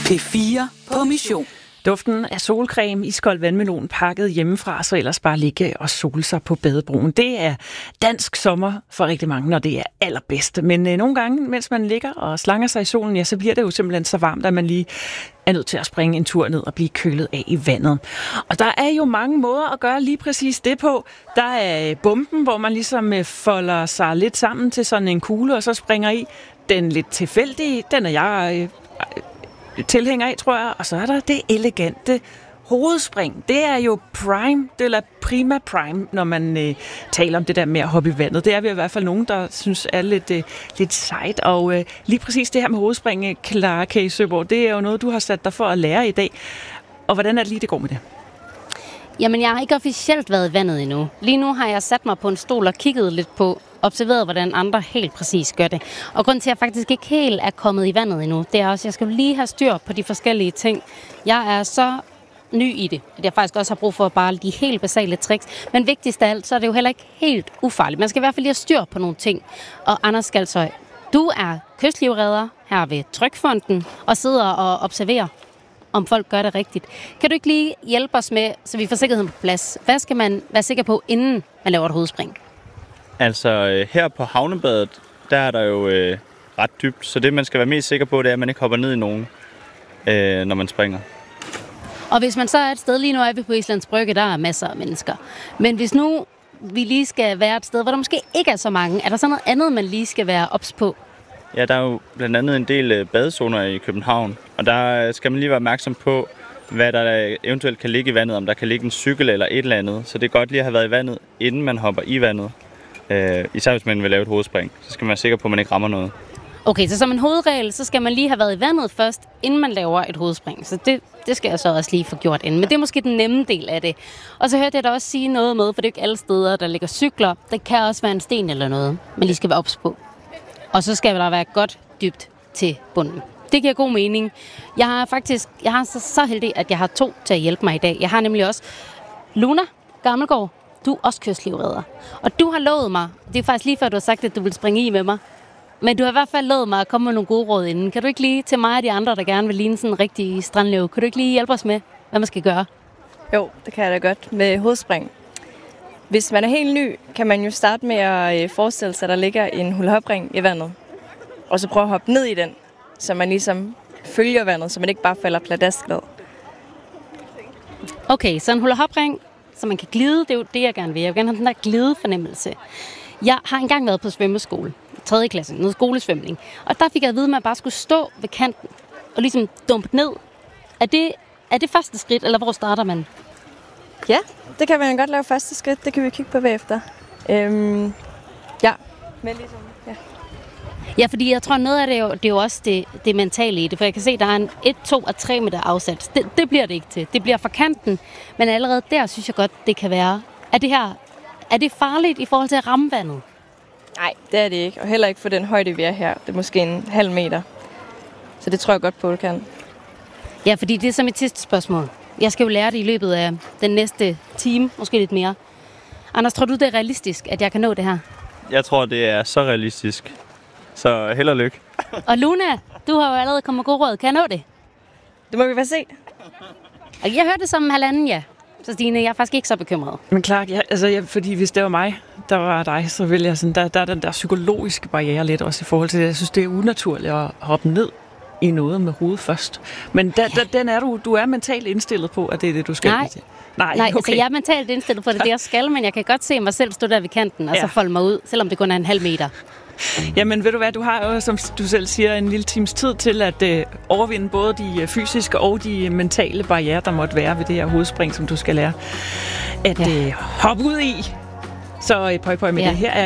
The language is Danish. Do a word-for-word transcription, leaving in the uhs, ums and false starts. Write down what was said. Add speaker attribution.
Speaker 1: P fire på mission.
Speaker 2: Duften af solcreme, iskold vandmelon pakket hjemmefra, så ellers bare ligge og sole sig på badebroen. Det er dansk sommer for rigtig mange, når det er allerbedste. Men øh, nogle gange, mens man ligger og slanger sig i solen, ja, så bliver det jo simpelthen så varmt, at man lige er nødt til at springe en tur ned og blive kølet af i vandet. Og der er jo mange måder at gøre lige præcis det på. Der er bomben, hvor man ligesom øh, folder sig lidt sammen til sådan en kugle, og så springer i. Den lidt tilfældige, den er jeg... Øh, tilhænger af, tror jeg. Og så er der det elegante hovedspring. Det er jo prime, det er prima prime, når man øh, taler om det der med at hoppe i vandet. Det er vi i hvert fald nogen, der synes er lidt, øh, lidt sejt. Og øh, lige præcis det her med hovedspring, Clara K. Søborg, det er jo noget, du har sat dig for at lære i dag. Og hvordan er det lige, det går med det?
Speaker 3: Jamen, jeg har ikke officielt været i vandet endnu. Lige nu har jeg sat mig på en stol og kigget lidt på, observeret, hvordan andre helt præcis gør det. Og grunden til, at jeg faktisk ikke helt er kommet i vandet endnu, det er også, at jeg skal lige have styr på de forskellige ting. Jeg er så ny i det, at jeg faktisk også har brug for bare de helt basale tricks. Men vigtigst af alt, så er det jo heller ikke helt ufarligt. Man skal i hvert fald lige have styr på nogle ting. Og Anders Skalshøj, du er kystlivredder her ved Trygfonden og sidder og observerer, om folk gør det rigtigt. Kan du ikke lige hjælpe os med, så vi får sikkerheden på plads? Hvad skal man være sikker på, inden man laver et hovedspring?
Speaker 4: Altså her på havnebadet, der er der jo øh, ret dybt, så det man skal være mest sikker på, det er, at man ikke hopper ned i nogen, øh, når man springer.
Speaker 3: Og hvis man så er et sted, lige nu er vi på Islands Brygge, der er masser af mennesker. Men hvis nu vi lige skal være et sted, hvor der måske ikke er så mange, er der så noget andet, man lige skal være ops på?
Speaker 4: Ja, der er jo blandt andet en del badezoner i København, og der skal man lige være opmærksom på, hvad der eventuelt kan ligge i vandet, om der kan ligge en cykel eller et eller andet. Så det er godt lige at have været i vandet, inden man hopper i vandet. Øh, især hvis man vil lave et hovedspring, så skal man være sikker på, at man ikke rammer noget.
Speaker 3: Okay, så som en hovedregel, så skal man lige have været i vandet først, inden man laver et hovedspring. Så det, det skal jeg så også lige få gjort inden. Men det er måske den nemme del af det. Og så hørte jeg da også sige noget med, for det er ikke alle steder, der ligger cykler. Det kan også være en sten eller noget, man lige skal være ops på. Og så skal der være godt dybt til bunden. Det giver god mening. Jeg har faktisk, jeg har så, så heldig, at jeg har to til at hjælpe mig i dag. Jeg har nemlig også Luna Gammelgaard. Du er også kystlivredder. Og du har lovet mig, det er faktisk lige før du har sagt, at du vil springe i med mig, men du har i hvert fald lovet mig at komme med nogle gode råd inden. Kan du ikke lige til mig og de andre, der gerne vil ligne sådan en rigtig strandløve, kan du ikke lige hjælpe os med, hvad man skal gøre?
Speaker 5: Jo, det kan jeg da godt med hovedspring. Hvis man er helt ny, kan man jo starte med at forestille sig, at der ligger en hula-hoop-ring i vandet. Og så prøve at hoppe ned i den, så man ligesom følger vandet, så man ikke bare falder pladask ned.
Speaker 3: Okay, så en hula-hoop-ring, så man kan glide, det er jo det, jeg gerne vil. Jeg vil gerne have den der glidefornemmelse. Jeg har engang været på svømmeskole, tredje klasse, noget skolesvømning. Og der fik jeg at vide, at man bare skulle stå ved kanten og ligesom dumpe ned. Er det, er det første skridt, eller hvor starter man?
Speaker 5: Ja, det kan man godt lave første skridt. Det kan vi kigge på bagefter. Øhm, ja, men ligesom, ja.
Speaker 3: Ja, fordi jeg tror, noget af det er jo, det er jo også det, det mentale i det. For jeg kan se, at der er en et, to og tre meter afsat. Det, det bliver det ikke til. Det bliver fra kanten. Men allerede der synes jeg godt, det kan være. Er det her, er det farligt i forhold til at ramme vandet?
Speaker 5: Nej, det er det ikke. Og heller ikke for den højde, vi er her. Det er måske en halv meter. Så det tror jeg godt på, det kan.
Speaker 3: Ja, fordi det er som et sidste spørgsmål. Jeg skal jo lære det i løbet af den næste time, måske lidt mere. Anders, tror du, det er realistisk, at jeg kan nå det her? Jeg
Speaker 4: tror, det er så realistisk. Så held og lykke.
Speaker 3: Og Luna, du har jo allerede kommet med gode råd. Kan jeg nå det?
Speaker 5: Det må vi bare se.
Speaker 3: Og jeg hørte det som en halvanden, ja. Så Stine, jeg er faktisk ikke så bekymret.
Speaker 2: Men klart, ja, altså, ja, fordi hvis det var mig, der var dig, så ville jeg sådan, der, der er den der psykologiske barriere lidt også i forhold til det. Jeg synes, det er unaturligt at hoppe ned i noget med hovedet først. Men da, ja. da, den er du, du er mentalt indstillet på, at det er det, du skal.
Speaker 3: Nej,
Speaker 2: til.
Speaker 3: Nej, Nej okay. Altså, jeg er mentalt indstillet på, at det er det, jeg skal, men jeg kan godt se mig selv stå der ved kanten, og ja. så folde mig ud, selvom det kun er en halv meter.
Speaker 2: Jamen ved du hvad, du har jo, som du selv siger, en lille times tid til at øh, overvinde både de fysiske og de mentale barrierer, der måtte være ved det her hovedspring, som du skal lære at ja. øh, hoppe ud i. Så øh, pøj pøj med ja. det. Her er